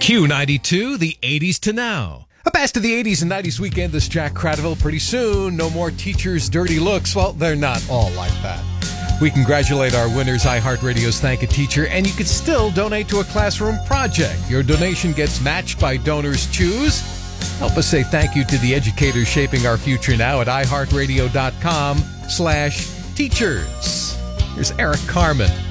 Q92, the 80s to now. A best of the 80s and 90s weekend, this Jack Cradaville. Pretty soon, no more teachers' dirty looks. Well, they're not all like that. We congratulate our winners, iHeartRadio's Thank a Teacher, and you can still donate to a classroom project. Your donation gets matched by Donors Choose. Help us say thank you to the educators shaping our future now at iHeartRadio.com/teachers. Here's Eric Carmen.